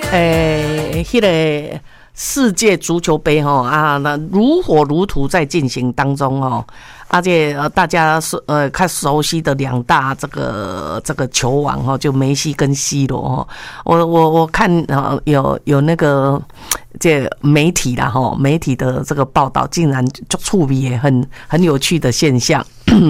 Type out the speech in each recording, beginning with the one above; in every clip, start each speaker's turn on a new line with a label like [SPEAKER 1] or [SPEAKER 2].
[SPEAKER 1] 迄个世界足球杯那如火如荼在进行当中而且大家看熟悉的两大这个球王就梅西跟 C 罗我看有那个这媒体啦媒体的这个报道竟然就触笔也很有趣的现象。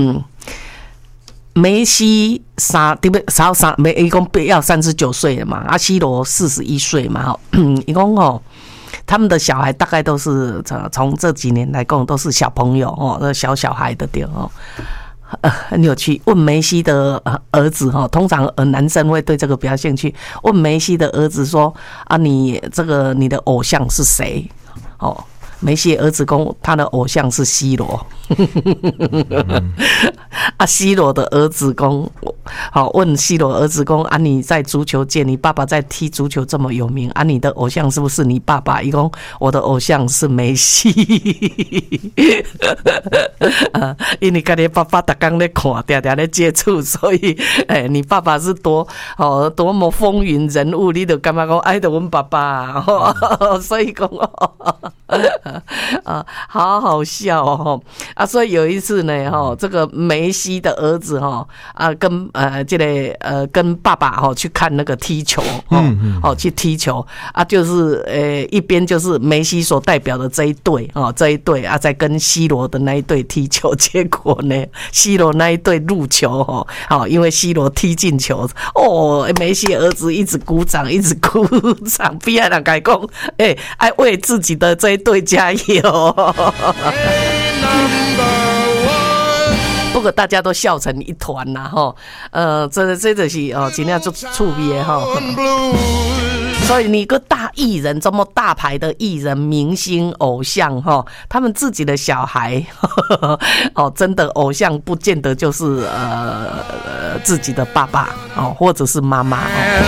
[SPEAKER 1] 梅西一共要39岁了嘛，C 罗41岁嘛一共他们的小孩大概都是从这几年来讲都是小朋友那小孩的点很有趣。问梅西的儿子通常男生会对这个比较兴趣。问梅西的儿子说你的偶像是谁？梅西儿子说他的偶像是 C 罗。C 罗的儿子说问 C 罗儿子说你在足球界你爸爸在踢足球这么有名你的偶像是不是你爸爸？他说我的偶像是梅西。因为跟你爸爸每天在看常常在接触，所以你爸爸是多么风云人物，你就感觉说爱的我们爸爸所以说好好笑所以有一次呢这个梅西的儿子跟爸爸去看那个踢球去踢球就是一边就是梅西所代表的这一队在跟 C 罗的那一队踢球，结果呢 C 罗那一队入球因为 C 罗踢进球梅西儿子一直鼓掌，比赛人家说爱为自己的这一队加油。不过大家都笑成一团啦这就是真的就趣味的所以你个大艺人，这么大牌的艺人、明星、偶像他们自己的小孩真的偶像不见得就是自己的爸爸或者是妈妈